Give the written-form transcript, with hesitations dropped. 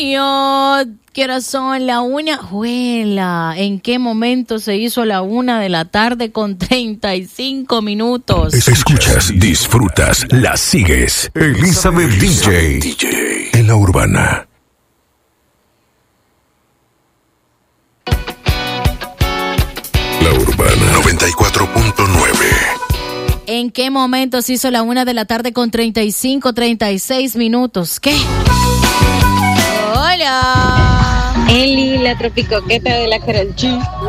Yo, corazón, la una, juela, ¿en qué momento se hizo la 1:00 con 35 minutos? Escuchas, disfrutas, la sigues. Elizabeth DJ en la Urbana. La Urbana 94.9. ¿En qué momento se hizo la 1:00 con 36 minutos? ¿Qué? Hola. Eli, la tropicoqueta de la Karol G.